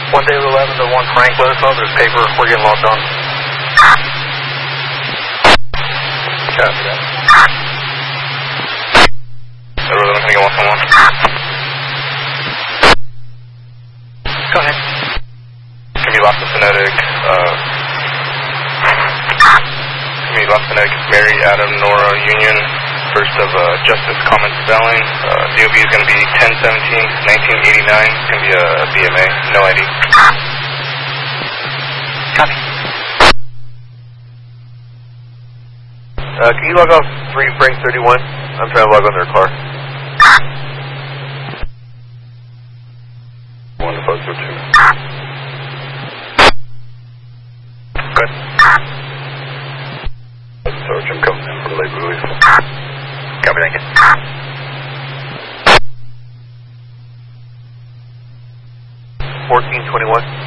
1 David 11 to 1 Frank, let us know there's paper. We're getting logged on. Copy that. David 11, can you get 1 Go ahead. Can be Los Phonetic, Mary, Adam, Nora, Union, first of Justice, Common Spelling. DOB is going to be 1017-1989. It's going to be a BMA, no ID. Copy. Can you log off 3 Frank 31? I'm trying to log on their car. 1 to 502. Good. Sergeant coming in for labor release. Copy, thank you. 1421.